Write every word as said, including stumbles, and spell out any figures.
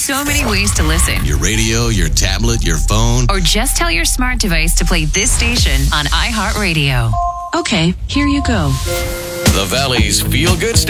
so many ways to listen. Your radio, your tablet, your phone. Or just tell your smart device to play this station on iHeartRadio. Okay, here you go. The Valley's Feel Good Station.